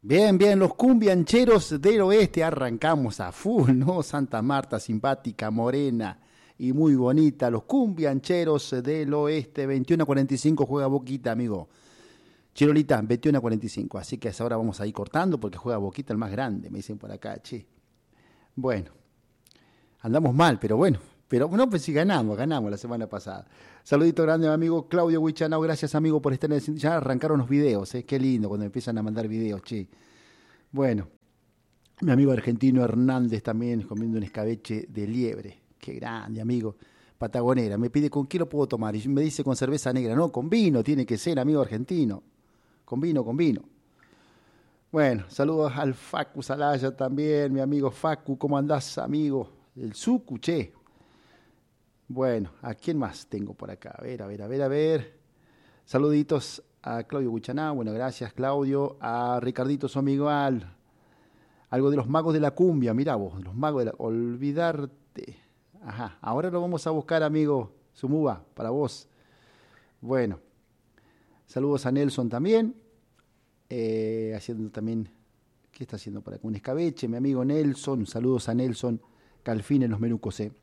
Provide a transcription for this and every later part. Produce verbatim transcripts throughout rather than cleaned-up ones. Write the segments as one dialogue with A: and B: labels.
A: Bien, bien, los cumbiancheros del oeste arrancamos a full, ¿no? Santa Marta, simpática, morena y muy bonita. Los cumbiancheros del oeste, veintiuno a cuarenta y cinco juega Boquita, amigo. Chirolita, veintiuno a cuarenta y cinco. Así que ahora vamos a ir cortando porque juega Boquita el más grande, me dicen por acá, che. Bueno, andamos mal, pero bueno. Pero no, pues sí ganamos, ganamos la semana pasada. Saludito grande, mi amigo Claudio Huichanao. Gracias, amigo, por estar en el... Ya arrancaron los videos, ¿eh? Qué lindo cuando empiezan a mandar videos, che. Bueno, mi amigo argentino Hernández también comiendo un escabeche de liebre. Qué grande, amigo. Patagonera. Me pide con qué lo puedo tomar. Y me dice con cerveza negra. No, con vino tiene que ser, amigo argentino. Con vino, con vino. Bueno, saludos al Facu Salaya también, mi amigo Facu. ¿Cómo andás, amigo? El Sucu, che. Bueno, ¿a quién más tengo por acá? A ver, a ver, a ver, a ver. Saluditos a Claudio Buchaná. Bueno, gracias, Claudio. A Ricardito, su amigo Al. Algo de los magos de la cumbia. Mirá vos, los magos de la... Olvidarte. Ajá, ahora lo vamos a buscar, amigo Sumuba, para vos. Bueno, saludos a Nelson también. Eh, haciendo también... ¿Qué está haciendo por acá? Un escabeche, mi amigo Nelson. Saludos a Nelson Calfín en los Menucos, eh.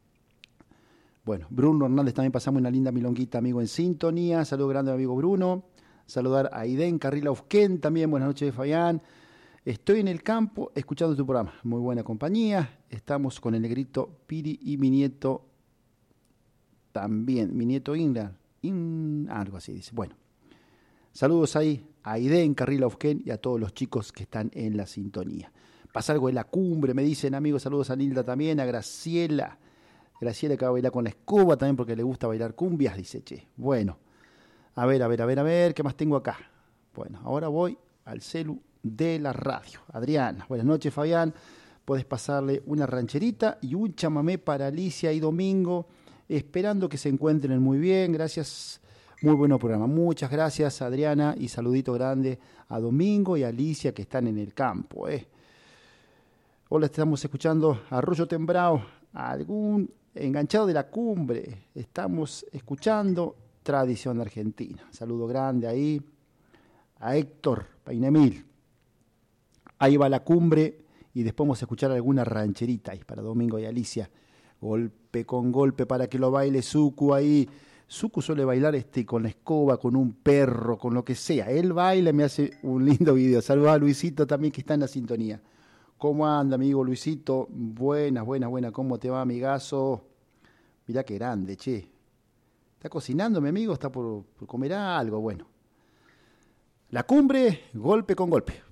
A: Bueno, Bruno Hernández también pasamos una linda milonguita, amigo, en sintonía. Saludo grande a mi amigo Bruno. Saludar a Aiden Carrila Ufquén también. Buenas noches, Fabián. Estoy en el campo escuchando tu programa. Muy buena compañía. Estamos con el negrito Piri y mi nieto también. Mi nieto Inga. In, algo así dice. Bueno, saludos ahí a Aiden Carrila Ufquén y a todos los chicos que están en la sintonía. Pasa algo en la cumbre, me dicen, amigos. Saludos a Nilda también, a Graciela. Graciela que va a bailar con la escoba también porque le gusta bailar cumbias, dice, che. Bueno, a ver, a ver, a ver, a ver, ¿qué más tengo acá? Bueno, ahora voy al celu de la radio. Adriana, buenas noches, Fabián. Podés pasarle una rancherita y un chamamé para Alicia y Domingo, esperando que se encuentren muy bien. Gracias, muy buen programa. Muchas gracias, Adriana, y saludito grande a Domingo y a Alicia que están en el campo, ¿eh? Hola, estamos escuchando a Arroyo Tembrao, algún... enganchado de la cumbre, estamos escuchando Tradición Argentina. Saludo grande ahí a Héctor Painemil. Ahí va la cumbre y después vamos a escuchar alguna rancherita ahí para Domingo y Alicia. Golpe con golpe para que lo baile Suku ahí. Suku suele bailar este con la escoba, con un perro, con lo que sea. Él baila y me hace un lindo video. Saludos a Luisito también que está en la sintonía. ¿Cómo anda, amigo Luisito? Buenas, buenas, buenas. ¿Cómo te va, amigazo? Mirá qué grande, che. ¿Está cocinando, mi amigo? ¿Está por, por comer algo? Bueno. La cumbre, golpe con golpe.